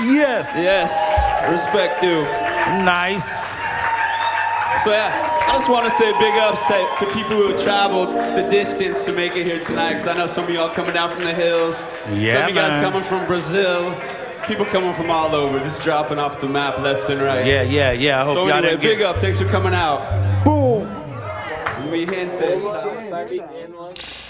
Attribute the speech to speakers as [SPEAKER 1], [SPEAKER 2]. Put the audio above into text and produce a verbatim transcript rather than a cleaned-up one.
[SPEAKER 1] Yes.
[SPEAKER 2] Yes. Respect, Duke.
[SPEAKER 1] Nice.
[SPEAKER 2] So yeah, I just want to say big ups to, to people who have traveled the distance to make it here tonight, because I know some of y'all coming down from the hills.
[SPEAKER 1] Yeah,
[SPEAKER 2] some of you guys
[SPEAKER 1] man.
[SPEAKER 2] coming from Brazil. People coming from all over, just dropping off the map left and right.
[SPEAKER 1] Yeah, yeah, yeah. I hope
[SPEAKER 2] So
[SPEAKER 1] y'all
[SPEAKER 2] anyway,
[SPEAKER 1] didn't get...
[SPEAKER 2] big up. Thanks for coming out.
[SPEAKER 1] Boom.
[SPEAKER 2] Mi gente.